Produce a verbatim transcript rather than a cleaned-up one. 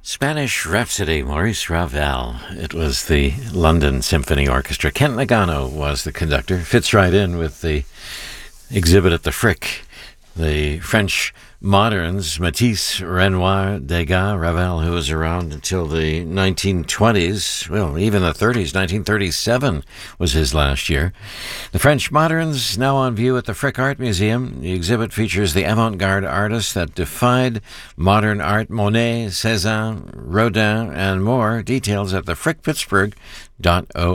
Spanish Rhapsody, Maurice Ravel. It was the London Symphony Orchestra. Kent Nagano was the conductor. Fits right in with the exhibit at the Frick. The French moderns, Matisse, Renoir, Degas, Ravel, who was around until the nineteen twenties, well, even the thirties. nineteen thirty-seven was his last year. The French moderns, now on view at the Frick Art Museum. The exhibit features the avant-garde artists that defied modern art: Monet, Cézanne, Rodin, and more. Details at the frick pittsburgh dot org.